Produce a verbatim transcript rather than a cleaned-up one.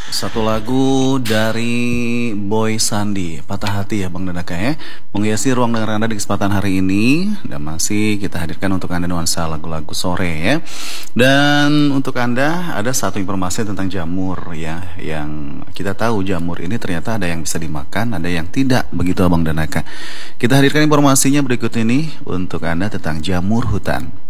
Satu lagu dari Boy Sandi, Patah Hati ya Bang Danaka ya, menghiasi ruang dengar Anda di kesempatan hari ini. Dan masih kita hadirkan untuk Anda nuansa lagu-lagu sore ya. Dan untuk Anda ada satu informasi tentang jamur ya, yang kita tahu jamur ini ternyata ada yang bisa dimakan, ada yang tidak, begitu Abang Danaka. Kita hadirkan informasinya berikut ini untuk Anda tentang jamur hutan.